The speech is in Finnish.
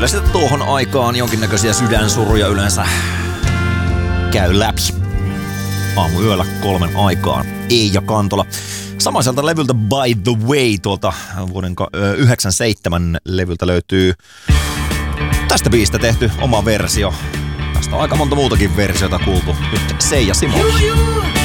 kyllä sitä tuohon aikaan jonkinnäköisiä sydänsuruja yleensä käy läpi. Aamuyöllä 3 aikaan. Eija Kantola. Samaiselta levyltä By the Way tuolta vuoden 97 levyltä löytyy tästä biistä tehty oma versio. Tästä on aika monta muutakin versiota kuultu. Nyt Seija Simola.